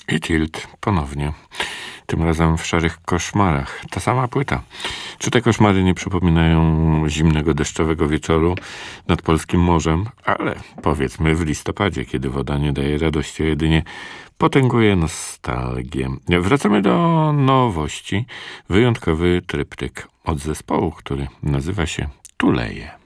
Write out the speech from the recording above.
I Tilt ponownie. Tym razem w Szarych koszmarach. Ta sama płyta. Czy te koszmary nie przypominają zimnego, deszczowego wieczoru nad polskim morzem? Ale powiedzmy w listopadzie, kiedy woda nie daje radości, a jedynie potęguje nostalgię. Wracamy do nowości. Wyjątkowy tryptyk od zespołu, który nazywa się Tuleje.